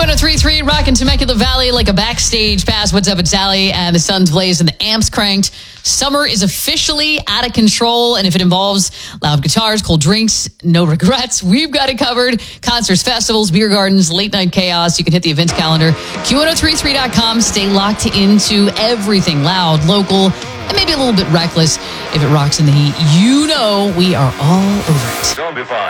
Q1033, rocking Temecula Valley like a backstage pass. What's up? It's Sally, and the sun's blazed and the amps cranked. Summer is officially out of control, and if it involves loud guitars, cold drinks, no regrets, we've got it covered. Concerts, festivals, beer gardens, late night chaos. You can hit the events calendar, Q1033.com. Stay locked into everything loud, local, and maybe a little bit reckless. If it rocks in the heat, you know we are all over it. Don't be fine.